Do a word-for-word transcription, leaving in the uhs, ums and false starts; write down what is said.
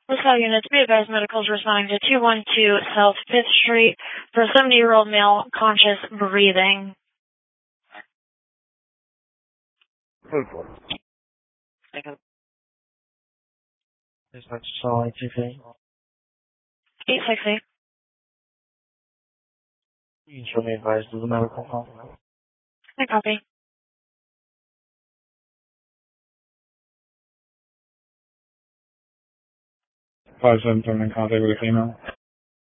LaSalle units, be advised medicals responding to two one two South fifth Street for a seventy-year-old male, conscious, breathing. Code four. Thank you. Dispatch Charlie two three. eight sixty. You should be advised of the medical call. I copy. five seven seven in contact with a female.